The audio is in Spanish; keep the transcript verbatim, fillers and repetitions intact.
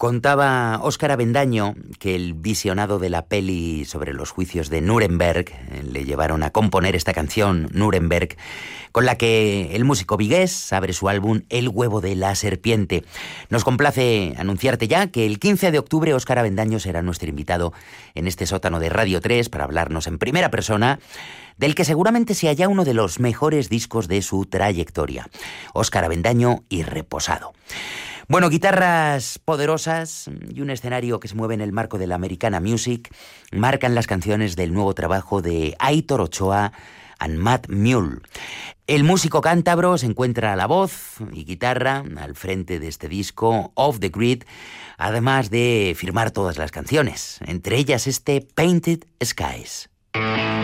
Contaba Óscar Avendaño que el visionado de la peli sobre los juicios de Nuremberg le llevaron a componer esta canción, Nuremberg, con la que el músico vigués abre su álbum El huevo de la serpiente. Nos complace anunciarte ya que el quince de octubre Óscar Avendaño será nuestro invitado en este sótano de Radio tres para hablarnos en primera persona del que seguramente sea ya uno de los mejores discos de su trayectoria. Óscar Avendaño y Reposado. Bueno, guitarras poderosas y un escenario que se mueve en el marco de la Americana Music marcan las canciones del nuevo trabajo de Aitor Ochoa and Matt Mule. El músico cántabro se encuentra a la voz y guitarra al frente de este disco Off the Grid, además de firmar todas las canciones, entre ellas este Painted Skies.